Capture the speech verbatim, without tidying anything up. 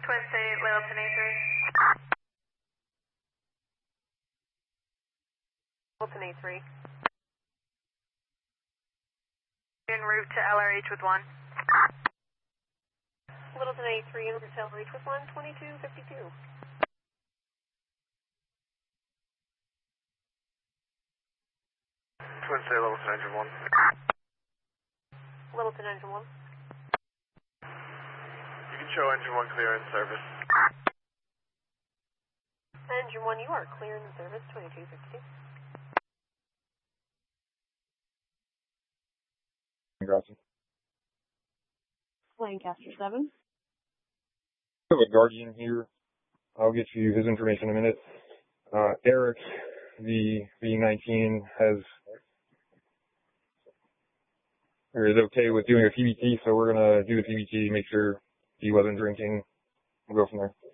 Twin State, Littleton A three. Littleton A three. En route to L R H with one. Littleton A three en route to L R H with one, twenty-two fifty-two. Twin State, Littleton Engine one. Littleton Engine one. You can show Engine one clear in service. Engine one, you are clear in service, twenty-two fifty-two. Gotcha. Lancaster seven. I have a Guardian here. I'll get you his information in a minute. Uh, Eric, the V nineteen, has or is okay with doing a P B T, so we're gonna do the P B T, make sure he wasn't drinking. We'll go from there.